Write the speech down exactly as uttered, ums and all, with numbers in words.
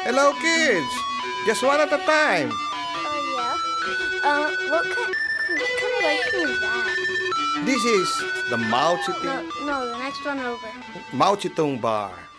Hello, kids. Just one at a time. Oh, yeah? Uh, what kind, what kind of ice cream is that? This is the Mao No, Zedong, no, the next one over. Mao Zedong bar.